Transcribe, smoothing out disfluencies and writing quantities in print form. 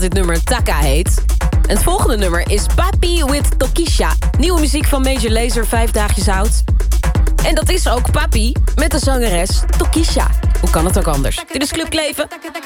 dit nummer Taka heet. En het volgende nummer is Papi with Tokisha. Nieuwe muziek van Major Lazer, 5 dagjes oud. En dat is ook Papi met de zangeres Tokisha. Hoe kan het ook anders? Dit is Club Kleven.